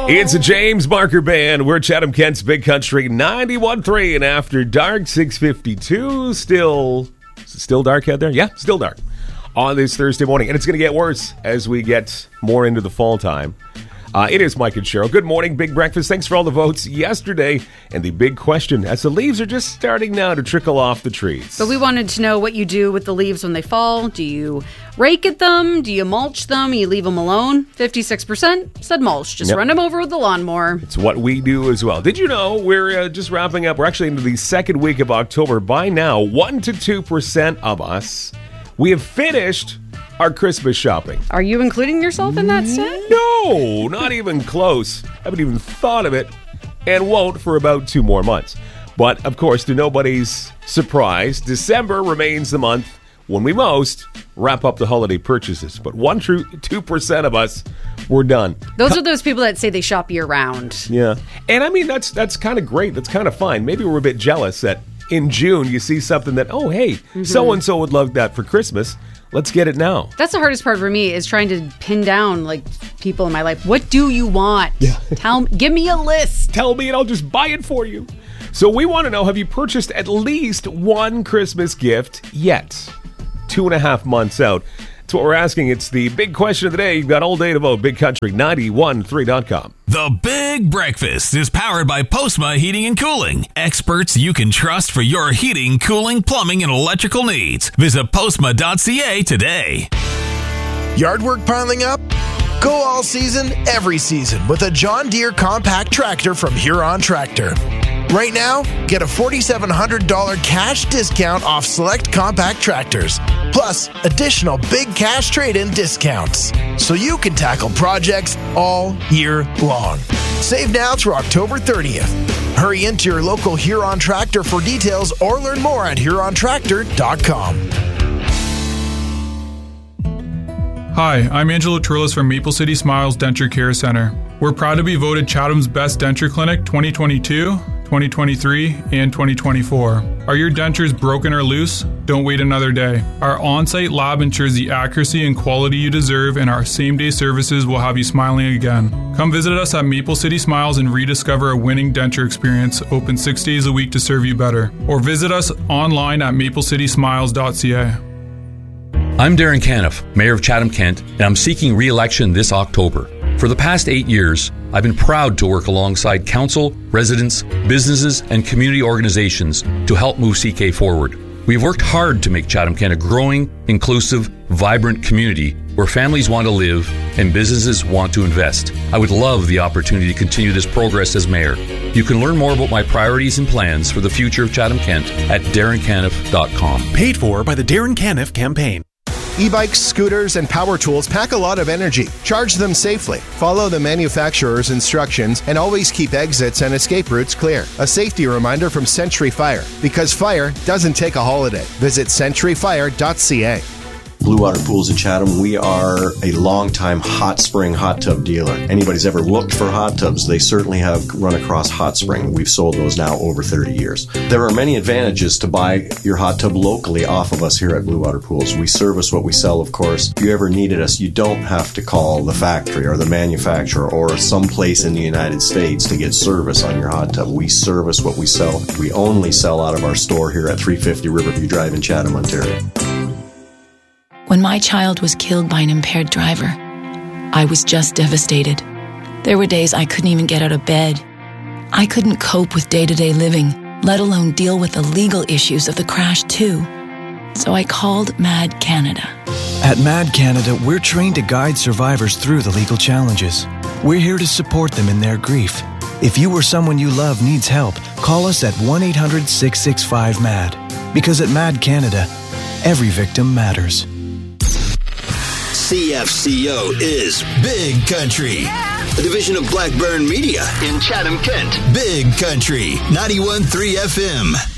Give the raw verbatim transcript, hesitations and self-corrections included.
It's a James Barker Band. We're Chatham Kent's Big Country ninety-one point three, and after dark, six fifty-two. Still, still dark out there? Yeah, still dark on this Thursday morning. And it's going to get worse as we get more into the fall time. Uh, it is Mike and Cheryl. Good morning, Big Breakfast. Thanks for all the votes yesterday. And the big question, as the leaves are just starting now to trickle off the trees. But we wanted to know what you do with the leaves when they fall. Do you rake at them? Do you mulch them? You leave them alone? fifty-six percent said mulch. Just Yep. run them over with the lawnmower. It's what we do as well. Did you know we're uh, just wrapping up? We're actually into the second week of October. By now, one to two percent of us, we have finished our Christmas shopping. Are you including yourself in that set? No, not even close. Haven't even thought of it and won't for about two more months. But, of course, to nobody's surprise, December remains the month when we most wrap up the holiday purchases. But one to two percent of us, we're done. Those are those people that say they shop year-round. Yeah. And, I mean, that's that's kind of great. That's kind of fine. Maybe we're a bit jealous that in June you see something that, oh, hey, mm-hmm. so-and-so would love that for Christmas. Let's get it now. That's the hardest part for me is trying to pin down like people in my life. What do you want? Yeah. Tell give me a list. Tell me and I'll just buy it for you. So we want to know, have you purchased at least one Christmas gift yet? Two and a half months out. That's what we're asking. It's the big question of the day. You've got all day to vote. Big Country ninety-one point three dot com. The Big Breakfast is powered by Postma Heating and Cooling. Experts you can trust for your heating, cooling, plumbing, and electrical needs. Visit postma dot c a today. Yard work piling up? Go all season, every season with a John Deere compact tractor from Huron Tractor. Right now, get a four thousand seven hundred dollars cash discount off select compact tractors, plus additional big cash trade-in discounts, so you can tackle projects all year long. Save now through October thirtieth. Hurry into your local Huron Tractor for details or learn more at huron tractor dot com. Hi, I'm Angelo Turles from Maple City Smiles Denture Care Center. We're proud to be voted Chatham's Best Denture Clinic twenty twenty-two, twenty twenty-three, and twenty twenty-four. Are your dentures broken or loose? Don't wait another day. Our on-site lab ensures the accuracy and quality you deserve, and our same-day services will have you smiling again. Come visit us at Maple City Smiles and rediscover a winning denture experience, open six days a week to serve you better. Or visit us online at maple city smiles dot c a. I'm Darren Caniff, Mayor of Chatham Kent, and I'm seeking re-election this October. For the past eight years, I've been proud to work alongside council, residents, businesses, and community organizations to help move C K forward. We've worked hard to make Chatham Kent a growing, inclusive, vibrant community where families want to live and businesses want to invest. I would love the opportunity to continue this progress as mayor. You can learn more about my priorities and plans for the future of Chatham Kent at darren caniff dot com. Paid for by the Darren Caniff campaign. E-bikes, scooters, and power tools pack a lot of energy. Charge them safely. Follow the manufacturer's instructions and always keep exits and escape routes clear. A safety reminder from Century Fire, because fire doesn't take a holiday. Visit century fire dot c a. Blue Water Pools in Chatham, we are a long-time hot spring hot tub dealer. Anybody's ever looked for hot tubs, they certainly have run across Hot Spring. We've sold those now over thirty years. There are many advantages to buy your hot tub locally off of us here at Blue Water Pools. We service what we sell, of course. If you ever needed us, you don't have to call the factory or the manufacturer or someplace in the United States to get service on your hot tub. We service what we sell. We only sell out of our store here at three fifty Riverview Drive in Chatham, Ontario. When my child was killed by an impaired driver, I was just devastated. There were days I couldn't even get out of bed. I couldn't cope with day-to-day living, let alone deal with the legal issues of the crash too. So I called MAD Canada. At MAD Canada, we're trained to guide survivors through the legal challenges. We're here to support them in their grief. If you or someone you love needs help, call us at one eight hundred six six five M A D. Because at MAD Canada, every victim matters. C F C O is Big Country, a division of Blackburn Media in Chatham, Kent. Big Country, ninety-one point three F M.